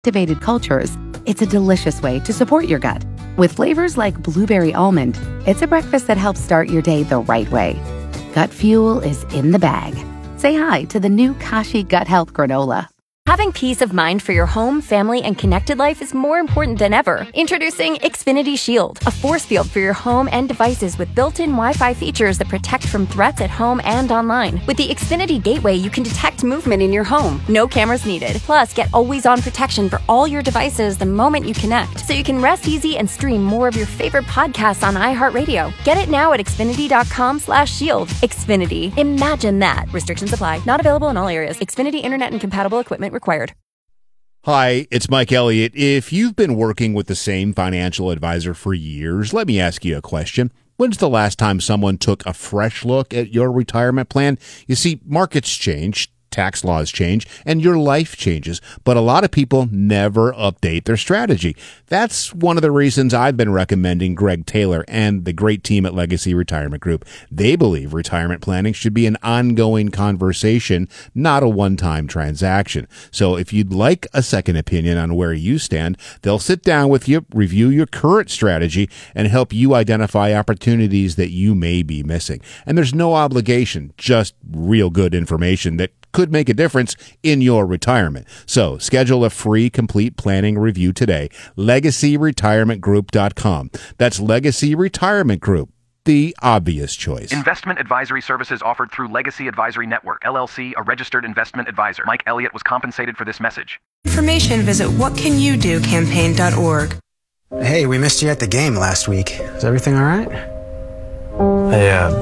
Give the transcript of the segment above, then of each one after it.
activated cultures, it's a delicious way to support your gut. With flavors like blueberry almond, it's a breakfast that helps start your day the right way. Gut fuel is in the bag. Say hi to the new Kashi Gut Health Granola. Having peace of mind for your home, family, and connected life is more important than ever. Introducing Xfinity Shield, a force field for your home and devices with built-in Wi-Fi features that protect from threats at home and online. With the Xfinity Gateway, you can detect movement in your home. No cameras needed. Plus, get always-on protection for all your devices the moment you connect, so you can rest easy and stream more of your favorite podcasts on iHeartRadio. Get it now at Xfinity.com/shield. Xfinity. Imagine that. Restrictions apply. Not available in all areas. Xfinity Internet and compatible equipment required. Hi, it's Mike Elliott. If you've been working with the same financial advisor for years, let me ask you a question. When's the last time someone took a fresh look at your retirement plan? You see, markets change, tax laws change, and your life changes, but a lot of people never update their strategy. That's one of the reasons I've been recommending Greg Taylor and the great team at Legacy Retirement Group. They believe retirement planning should be an ongoing conversation, not a one-time transaction. So if you'd like a second opinion on where you stand, they'll sit down with you, review your current strategy, and help you identify opportunities that you may be missing. And there's no obligation, just real good information that could make a difference in your retirement. So schedule a free complete planning review today. LegacyRetirementGroup.com. That's Legacy Retirement Group, the obvious choice. Investment advisory services offered through Legacy Advisory Network, LLC, a registered investment advisor. Mike Elliott was compensated for this message. Information, visit whatcanyoudocampaign.org. Hey, we missed you at the game last week. Is everything all right? I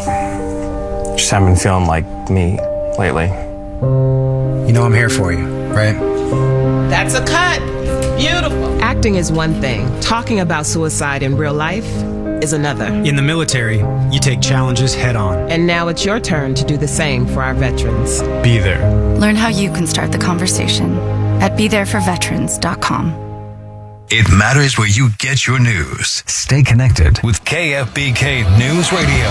just haven't been feeling like me lately. You know I'm here for you, right? That's a cut. Beautiful. Acting is one thing. Talking about suicide in real life is another. In the military, you take challenges head on. And now it's your turn to do the same for our veterans. Be there. Learn how you can start the conversation at BeThereForVeterans.com. It matters where you get your news. Stay connected with KFBK News Radio.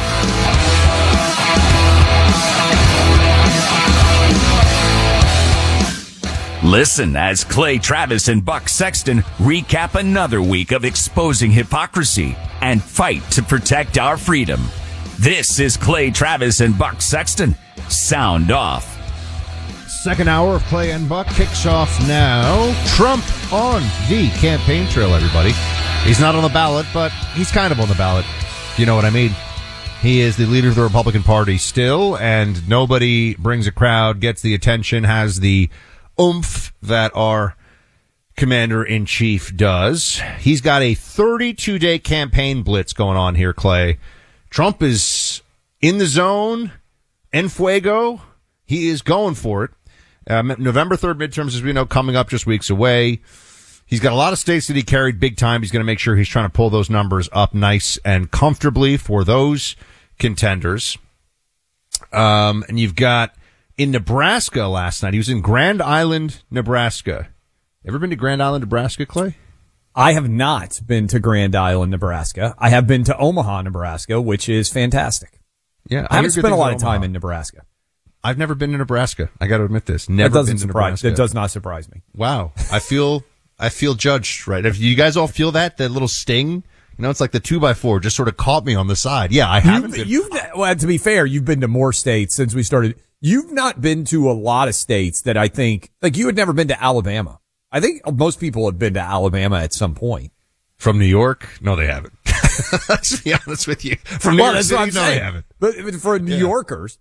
Listen as Clay Travis and Buck Sexton recap another week of exposing hypocrisy and fight to protect our freedom. This is Clay Travis and Buck Sexton. Sound off. Second hour of Clay and Buck kicks off now. Trump on the campaign trail, everybody. He's not on the ballot, but he's kind of on the ballot, if you know what I mean. He is the leader of the Republican Party still, and nobody brings a crowd, gets the attention, has the oomph that our commander-in-chief does. He's got a 32-day campaign blitz going on here, Clay. Trump is in the zone, en fuego. He is going for it. November 3rd midterms, as we know, coming up just weeks away. He's got a lot of states that he carried big time. He's going to make sure he's trying to pull those numbers up nice and comfortably for those contenders. And you've got in Nebraska last night. He was in Grand Island, Nebraska. Ever been to Grand Island, Nebraska, Clay? I have not been to Grand Island, Nebraska. I have been to Omaha, Nebraska, which is fantastic. Yeah, I haven't spent a lot of time in Nebraska. I've never been to Nebraska. I got to admit this. Never been to Nebraska. That does not surprise me. Wow. I feel judged, right? If you guys all feel that little sting, you know, it's like the 2x4 just sort of caught me on the side. Yeah, I haven't been. Well, to be fair, you've been to more states since we started. You've not been to a lot of states that I think, like you had never been to Alabama. I think most people have been to Alabama at some point. From New York? No, they haven't. Let's be honest with you. From New York City, no, they haven't. But for New Yorkers,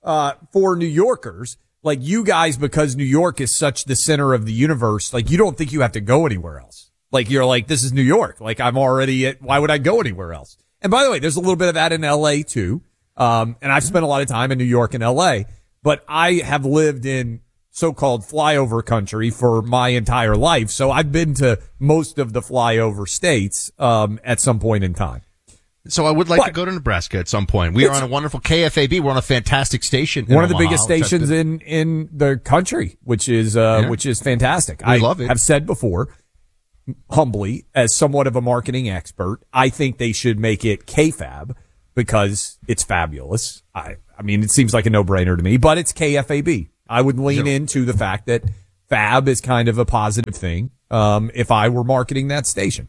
like you guys, because New York is such the center of the universe, like you don't think you have to go anywhere else. Like you're like, this is New York. Like I'm already why would I go anywhere else? And by the way, there's a little bit of that in LA too. And I've spent a lot of time in New York and LA, but I have lived in so-called flyover country for my entire life. So I've been to most of the flyover states, at some point in time. So I would like to go to Nebraska at some point. We are on a wonderful KFAB. We're on a fantastic station. One of the biggest stations in the country, which is fantastic. I love it. Have said before, humbly, as somewhat of a marketing expert, I think they should make it KFAB because it's fabulous. I mean, it seems like a no-brainer to me, but it's KFAB. I would lean into the fact that fab is kind of a positive thing if I were marketing that station.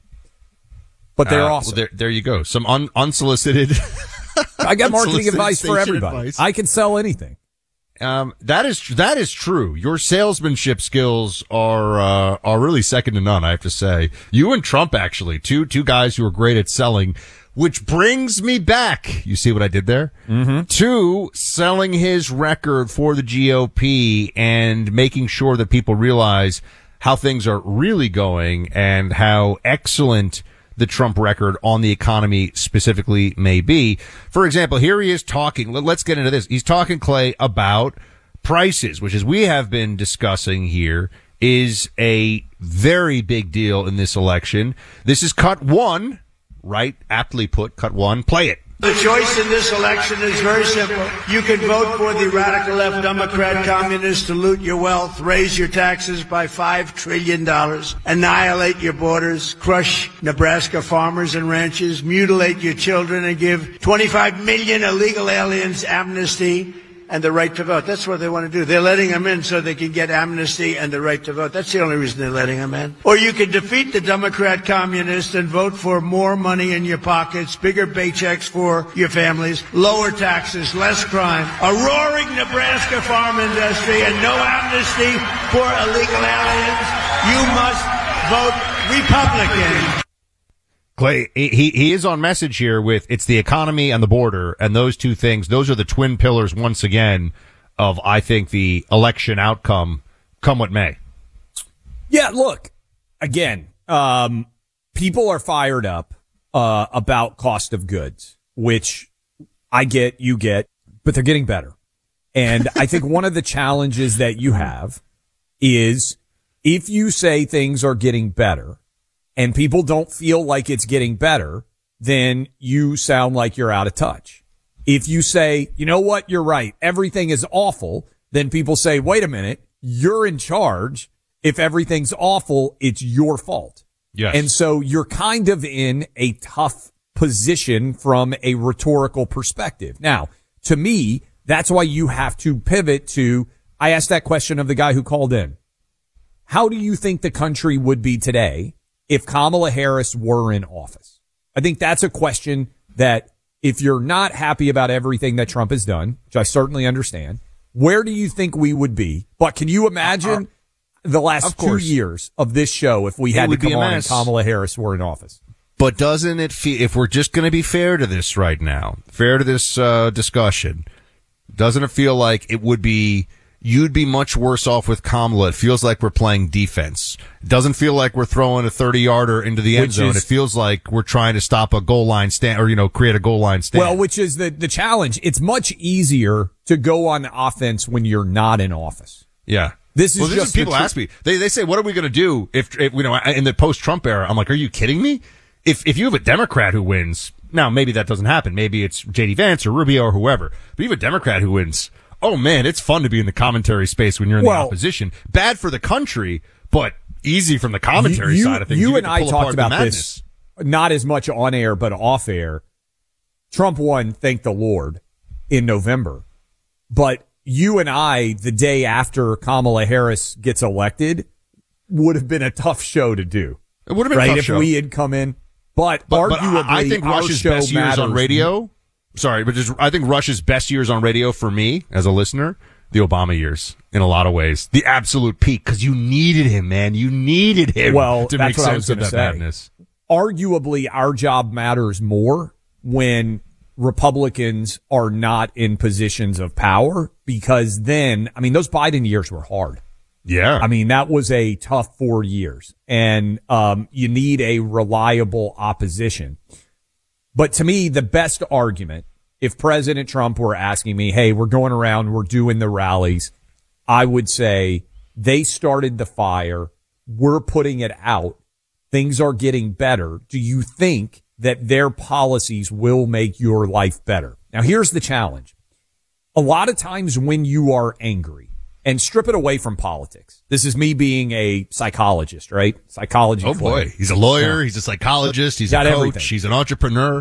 But they're awesome. Well, there you go. Some unsolicited. I got marketing advice for station everybody. advice. I can sell anything. That is true. Your salesmanship skills are really second to none, I have to say. You and Trump, actually, two guys who are great at selling, which brings me back. You see what I did there? Mm-hmm. To selling his record for the GOP and making sure that people realize how things are really going and how excellent the Trump record on the economy specifically may be. For example, here he is talking. Let's get into this. He's talking, Clay, about prices, which, as we have been discussing here, is a very big deal in this election. This is cut one, right? Aptly put, cut one. Play it. The choice in this election is very simple. You can vote for the radical left Democrat communists to loot your wealth, raise your taxes by $5 trillion, annihilate your borders, crush Nebraska farmers and ranchers, mutilate your children, and give 25 million illegal aliens amnesty and the right to vote. That's what they want to do. They're letting them in so they can get amnesty and the right to vote. That's the only reason they're letting them in. Or you can defeat the Democrat communists and vote for more money in your pockets, bigger paychecks for your families, lower taxes, less crime, a roaring Nebraska farm industry, and no amnesty for illegal aliens. You must vote Republican. Clay, he is on message here with it's the economy and the border, and those two things, those are the twin pillars once again of, I think, the election outcome, come what may. Yeah, look, again, people are fired up about cost of goods, which I get, you get, but they're getting better. And I think one of the challenges that you have is if you say things are getting better, and people don't feel like it's getting better, then you sound like you're out of touch. If you say, you know what, you're right, everything is awful, then people say, wait a minute, you're in charge. If everything's awful, it's your fault. Yes. And so you're kind of in a tough position from a rhetorical perspective. Now, to me, that's why you have to pivot to, I asked that question of the guy who called in. How do you think the country would be today if Kamala Harris were in office? I think that's a question that if you're not happy about everything that Trump has done, which I certainly understand, where do you think we would be? But can you imagine the last 2 years of this show if we had to come on and Kamala Harris were in office? But doesn't it feel, if we're just going to be fair to this right now, fair to this discussion, doesn't it feel like it would be, you'd be much worse off with Kamala? It feels like we're playing defense. It doesn't feel like we're throwing a 30-yarder into the end zone. It feels like we're trying to stop a goal line stand, or, create a goal line stand. Well, which is the challenge. It's much easier to go on offense when you're not in office. Yeah. This is people ask me. They say, what are we going to do if, in the post-Trump era? I'm like, are you kidding me? If you have a Democrat who wins, now maybe that doesn't happen. Maybe it's J.D. Vance or Rubio or whoever. But you have a Democrat who wins. Oh man, it's fun to be in the commentary space when you're in the opposition. Bad for the country, but easy from the commentary side of things. You and I talked about this, not as much on air, but off air. Trump won, thank the Lord, in November. But you and I, the day after Kamala Harris gets elected, would have been a tough show to do. It would have been a tough show. If we had come in. But arguably, I think Rush's best years on radio. Sorry, but I think Rush's best years on radio for me as a listener, the Obama years, in a lot of ways, the absolute peak, because you needed him, man. You needed him to make sense of that madness. Arguably, our job matters more when Republicans are not in positions of power, because then, those Biden years were hard. Yeah. That was a tough 4 years, and you need a reliable opposition. But to me, the best argument, if President Trump were asking me, hey, we're going around, we're doing the rallies, I would say they started the fire. We're putting it out. Things are getting better. Do you think that their policies will make your life better? Now, here's the challenge. A lot of times when you are angry, and strip it away from politics. This is me being a psychologist, right? Psychology. Oh boy. He's a lawyer. He's a psychologist. He's a coach. Everything. He's an entrepreneur.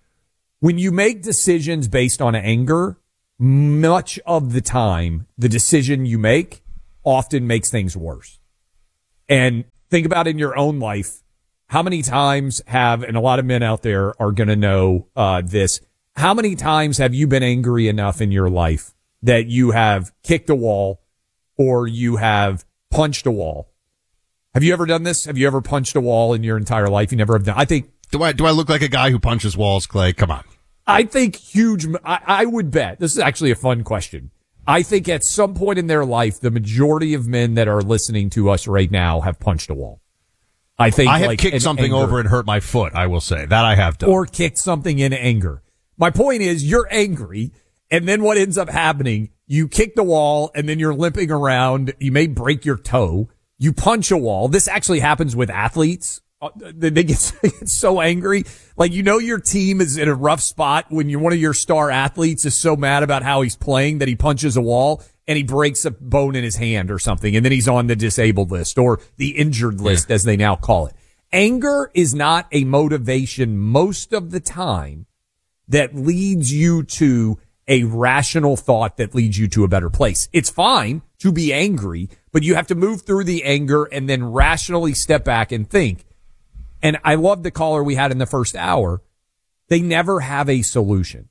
When you make decisions based on anger, much of the time, the decision you make often makes things worse. And think about in your own life, how many times and a lot of men out there are going to know this, how many times have you been angry enough in your life that you have kicked a wall or you have punched a wall? Have you ever done this? Have you ever punched a wall in your entire life? You never have done. I think. Do I look like a guy who punches walls, Clay? Come on. I think I would bet. This is actually a fun question. I think at some point in their life, the majority of men that are listening to us right now have punched a wall. I think I have kicked something over and hurt my foot. I will say that I have done. Or kicked something in anger. My point is you're angry. And then what ends up happening, you kick the wall and then you're limping around. You may break your toe. You punch a wall. This actually happens with athletes. They get so angry. Like, your team is in a rough spot when one of your star athletes is so mad about how he's playing that he punches a wall and he breaks a bone in his hand or something. And then he's on the disabled list or the injured list, as they now call it. Anger is not a motivation most of the time that leads you to a rational thought that leads you to a better place. It's fine to be angry, but you have to move through the anger and then rationally step back and think. And I love the caller we had in the first hour. They never have a solution.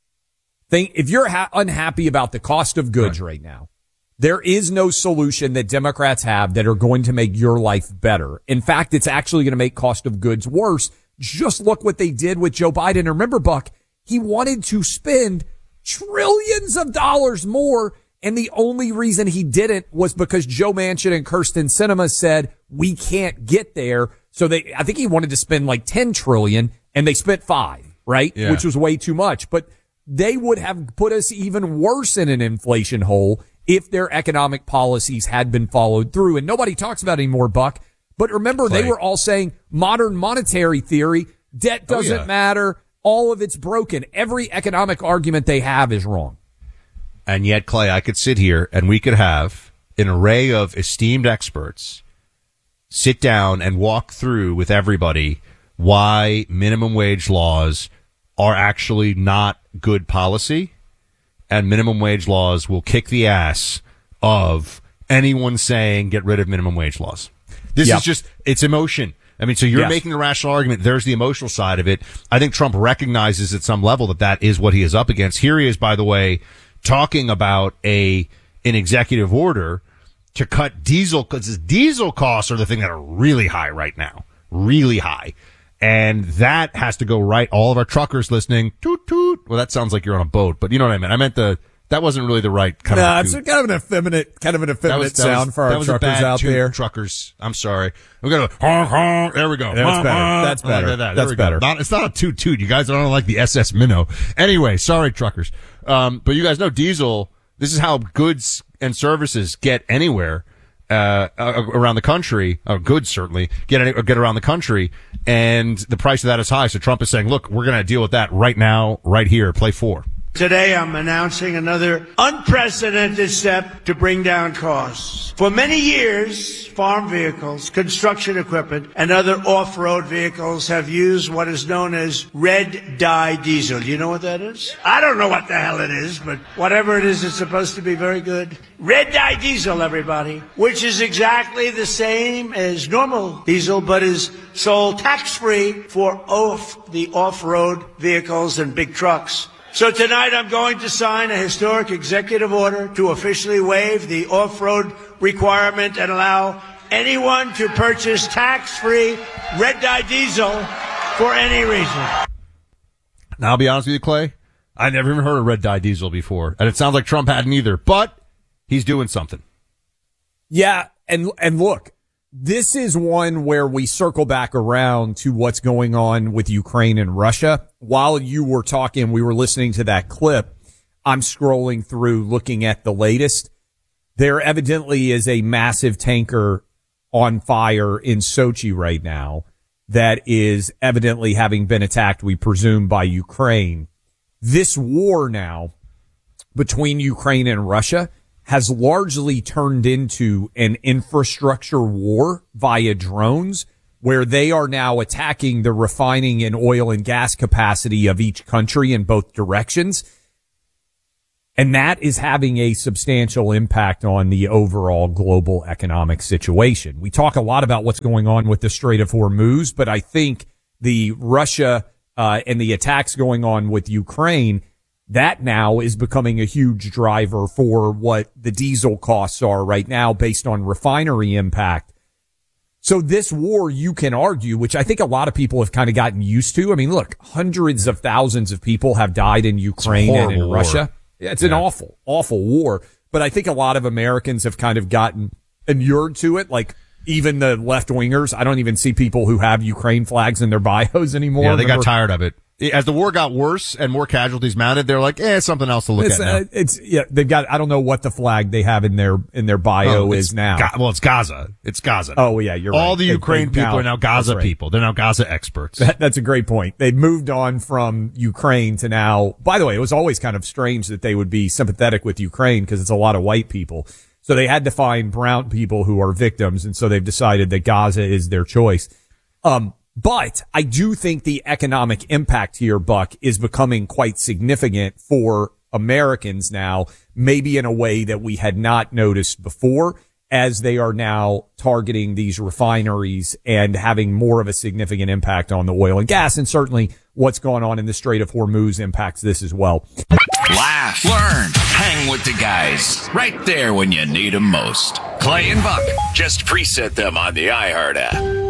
If you're unhappy about the cost of goods right now, there is no solution that Democrats have that are going to make your life better. In fact, it's actually going to make cost of goods worse. Just look what they did with Joe Biden. Remember, Buck, he wanted to spend trillions of dollars more, and the only reason he didn't was because Joe Manchin and Kyrsten Sinema said, we can't get there. So I think he wanted to spend like 10 trillion and they spent 5, right? Yeah. Which was way too much. But they would have put us even worse in an inflation hole if their economic policies had been followed through. And nobody talks about it anymore, Buck. But remember, Clay, they were all saying modern monetary theory, debt doesn't matter. All of it's broken. Every economic argument they have is wrong. And yet, Clay, I could sit here and we could have an array of esteemed experts sit down and walk through with everybody why minimum wage laws are actually not good policy, and minimum wage laws will kick the ass of anyone saying get rid of minimum wage laws. This is just, it's emotion. I mean, so you're making a rational argument. There's the emotional side of it. I think Trump recognizes at some level that is what he is up against. Here he is, by the way, talking about an executive order to cut diesel, because diesel costs are the thing that are really high right now. Really high. And that has to go right. All of our truckers listening, toot toot. Well, that sounds like you're on a boat, but you know what I meant. I meant that wasn't really the right kind of. It's kind of an effeminate sound for our truckers out there. Truckers, I'm sorry. We're gonna honk honk. There we go. That's better. That's better. It's not a toot toot. You guys don't like the SS Minnow. Anyway, sorry, truckers. But you guys know diesel. This is how goods and services get anywhere around the country. Goods certainly get around the country, and the price of that is high. So Trump is saying, "Look, we're going to deal with that right now, right here. Play 4." Today, I'm announcing another unprecedented step to bring down costs. For many years, farm vehicles, construction equipment, and other off-road vehicles have used what is known as red dye diesel. You know what that is? I don't know what the hell it is, but whatever it is, it's supposed to be very good. Red dye diesel, everybody, which is exactly the same as normal diesel, but is sold tax-free for off-road vehicles and big trucks. So tonight I'm going to sign a historic executive order to officially waive the off-road requirement and allow anyone to purchase tax-free red dye diesel for any reason. Now, I'll be honest with you, Clay. I never even heard of red dye diesel before, and it sounds like Trump hadn't either, but he's doing something. Yeah, and look, this is one where we circle back around to what's going on with Ukraine and Russia. While you were talking, we were listening to that clip. I'm scrolling through looking at the latest. There evidently is a massive tanker on fire in Sochi right now that is evidently having been attacked, we presume, by Ukraine. This war now between Ukraine and Russia has largely turned into an infrastructure war via drones, where they are now attacking the refining and oil and gas capacity of each country in both directions. And that is having a substantial impact on the overall global economic situation. We talk a lot about what's going on with the Strait of Hormuz, but I think the Russia and the attacks going on with Ukraine, that now is becoming a huge driver for what the diesel costs are right now based on refinery impact. So this war, you can argue, which I think a lot of people have kind of gotten used to. I mean, look, hundreds of thousands of people have died in Ukraine and in Russia. It's an awful, awful war. But I think a lot of Americans have kind of gotten inured to it. Like even the left wingers, I don't even see people who have Ukraine flags in their bios anymore. Yeah, they got tired of it. As the war got worse and more casualties mounted, they're like, something else to look at now. They've got, I don't know what the flag they have in their bio is now. It's Gaza. It's Gaza. Oh, yeah, you're right. All the Ukraine people are now Gaza people. They're now Gaza experts. That's a great point. They've moved on from Ukraine to now. By the way, it was always kind of strange that they would be sympathetic with Ukraine because it's a lot of white people. So they had to find brown people who are victims. And so they've decided that Gaza is their choice. But I do think the economic impact here, Buck, is becoming quite significant for Americans now, maybe in a way that we had not noticed before, as they are now targeting these refineries and having more of a significant impact on the oil and gas. And certainly what's going on in the Strait of Hormuz impacts this as well. Laugh, learn, hang with the guys. Right there when you need them most. Clay and Buck. Just preset them on the iHeart app.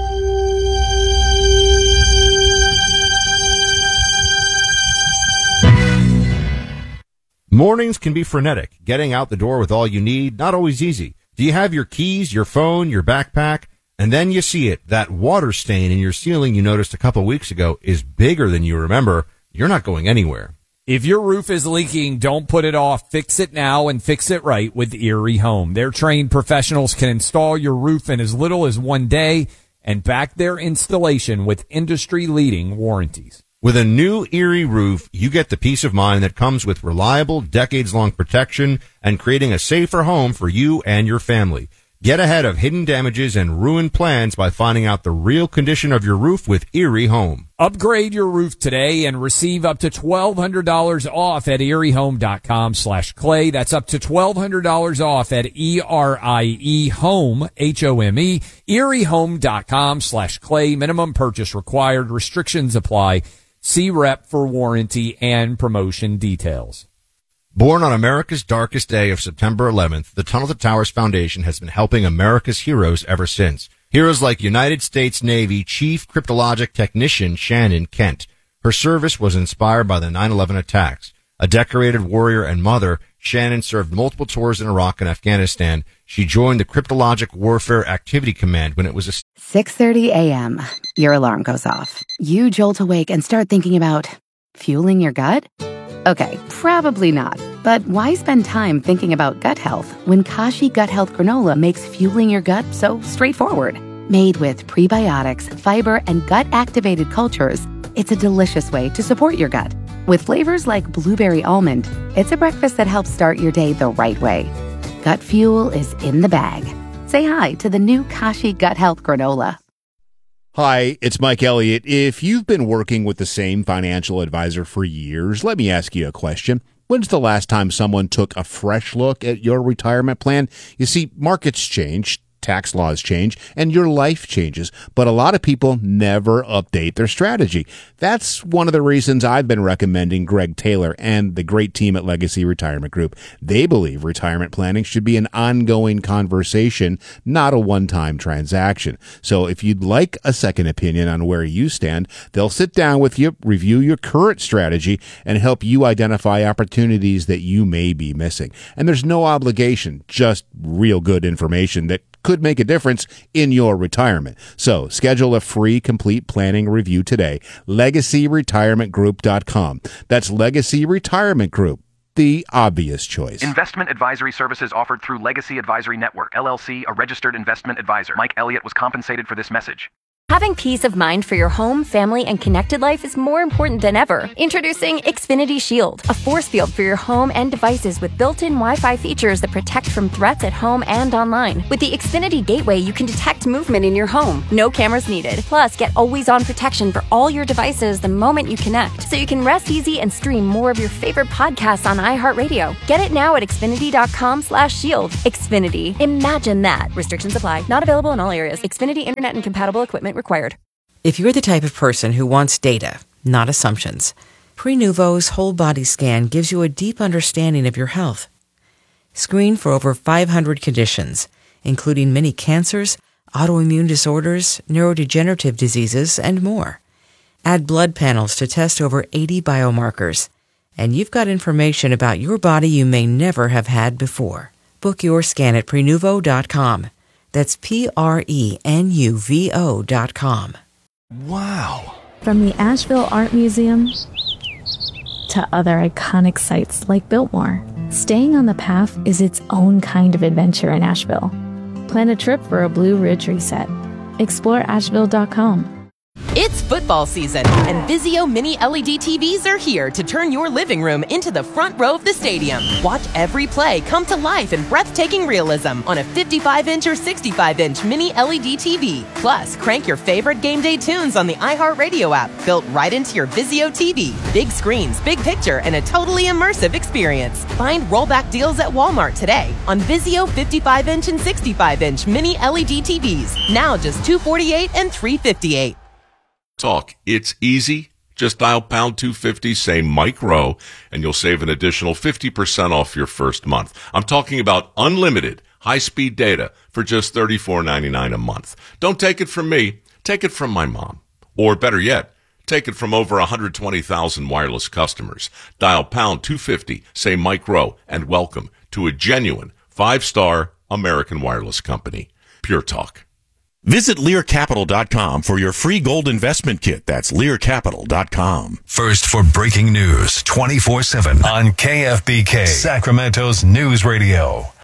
Mornings can be frenetic. Getting out the door with all you need, not always easy. Do you have your keys, your phone, your backpack? And then you see it. That water stain in your ceiling you noticed a couple weeks ago is bigger than you remember. You're not going anywhere. If your roof is leaking, don't put it off. Fix it now and fix it right with Erie Home. Their trained professionals can install your roof in as little as 1 day and back their installation with industry-leading warranties. With a new Erie roof, you get the peace of mind that comes with reliable, decades-long protection and creating a safer home for you and your family. Get ahead of hidden damages and ruined plans by finding out the real condition of your roof with Erie Home. Upgrade your roof today and receive up to $1,200 off at eriehome.com/clay. That's up to $1,200 off at ERIEHOME, HOME, eriehome.com/clay. Minimum purchase required. Restrictions apply. See rep for warranty and promotion details. Born on America's darkest day of September 11th, the Tunnel to Towers Foundation has been helping America's heroes ever since. Heroes like United States Navy Chief Cryptologic Technician Shannon Kent. Her service was inspired by the 9/11 attacks. A decorated warrior and mother, Shannon served multiple tours in Iraq and Afghanistan. She joined the Cryptologic Warfare Activity Command when it was 6:30 a.m. Your alarm goes off. You jolt awake and start thinking about fueling your gut? Okay, probably not. But why spend time thinking about gut health when Kashi Gut Health Granola makes fueling your gut so straightforward? Made with prebiotics, fiber, and gut-activated cultures, it's a delicious way to support your gut. With flavors like blueberry almond, it's a breakfast that helps start your day the right way. Gut fuel is in the bag. Say hi to the new Kashi Gut Health Granola. Hi, it's Mike Elliott. If you've been working with the same financial advisor for years, let me ask you a question. When's the last time someone took a fresh look at your retirement plan? You see, markets change, tax laws change, and your life changes, but a lot of people never update their strategy. That's one of the reasons I've been recommending Greg Taylor and the great team at Legacy Retirement Group. They believe retirement planning should be an ongoing conversation, not a one-time transaction. So if you'd like a second opinion on where you stand, they'll sit down with you, review your current strategy, and help you identify opportunities that you may be missing. And there's no obligation, just real good information that could make a difference in your retirement. So schedule a free complete planning review today. LegacyRetirementGroup.com. That's Legacy Retirement Group, the obvious choice. Investment advisory services offered through Legacy Advisory Network, LLC, a registered investment advisor. Mike Elliott was compensated for this message. Having peace of mind for your home, family, and connected life is more important than ever. Introducing Xfinity Shield, a force field for your home and devices with built-in Wi-Fi features that protect from threats at home and online. With the Xfinity Gateway, you can detect movement in your home. No cameras needed. Plus, get always-on protection for all your devices the moment you connect, so you can rest easy and stream more of your favorite podcasts on iHeartRadio. Get it now at Xfinity.com/shield. Xfinity. Imagine that. Restrictions apply. Not available in all areas. Xfinity Internet and compatible equipment required. If you're the type of person who wants data, not assumptions, Prenuvo's whole body scan gives you a deep understanding of your health. Screen for over 500 conditions, including many cancers, autoimmune disorders, neurodegenerative diseases, and more. Add blood panels to test over 80 biomarkers, and you've got information about your body you may never have had before. Book your scan at Prenuvo.com. That's Prenuvo.com. Wow. From the Asheville Art Museum to other iconic sites like Biltmore, staying on the path is its own kind of adventure in Asheville. Plan a trip for a Blue Ridge reset. Explore Asheville.com. It's football season, and Vizio Mini LED TVs are here to turn your living room into the front row of the stadium. Watch every play come to life in breathtaking realism on a 55-inch or 65-inch Mini LED TV. Plus, crank your favorite game day tunes on the iHeartRadio app, built right into your Vizio TV. Big screens, big picture, and a totally immersive experience. Find rollback deals at Walmart today on Vizio 55-inch and 65-inch Mini LED TVs. Now just $248 and $358. Talk. It's easy. Just dial pound 250, say Mike Rowe, and you'll save an additional 50% off your first month. I'm talking about unlimited high-speed data for just $34.99 a month. Don't take it from me. Take it from my mom. Or better yet, take it from over 120,000 wireless customers. Dial pound 250, say Mike Rowe, and welcome to a genuine 5-star American wireless company. Pure Talk. Visit LearCapital.com for your free gold investment kit. That's LearCapital.com. First for breaking news 24/7 on KFBK, Sacramento's news radio.